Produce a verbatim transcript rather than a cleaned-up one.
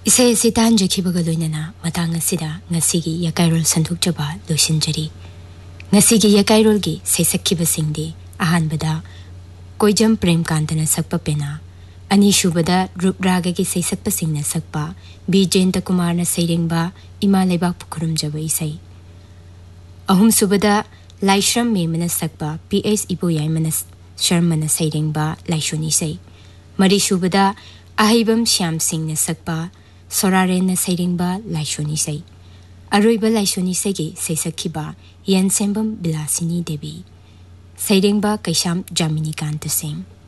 इसे सितान जखिबगा लोइनना मतंग असिदा ngasiगी यकाइरोल संथुकचबा लोसिनजरी ngasiगी यकाइरोलगी सैसक्खिबसिंगदी अहानबदा कोइजम प्रेमकांतना सकपा पेना अनीशुबदा रूपरागगी सैसक्पसिंगना सकपा बी जयंत कुमारना सैरेंगबा इमा लेबाक पुखुरुमजबा इसै अहुमसुबदा लाइश्रम मेमना सकपा पी एस इबोयाइमना शर्मना सैरेंगबा लाइशोनी सै मरीशुबदा अहिबम श्याम सिंहना सकपा सोरारेन सैरेंगबा लाइशोनी सै अरोइबा लाइशोनी सैगी सैसक्खिबा यनसेंबम बिलासिनी देवी सैरेंगबा कैशाम जामिनी कांत सिंह।